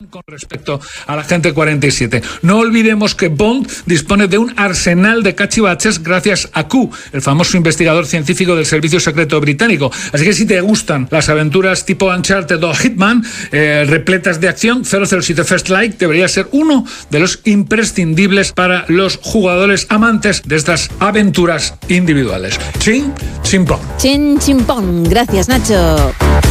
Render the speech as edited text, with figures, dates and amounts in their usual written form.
con respecto a la Agente 47. No olvidemos que Bond dispone de un arsenal de cachivaches gracias a Q, el famoso investigador científico del Servicio Secreto Británico. Así que si te gustan las aventuras tipo Uncharted o Hitman, repletas de acción, 007 First Light debería ser uno de los imprescindibles para los jugadores amantes de estas aventuras individuales. Chin, chimpón. Chin, chimpón. Gracias, Nacho.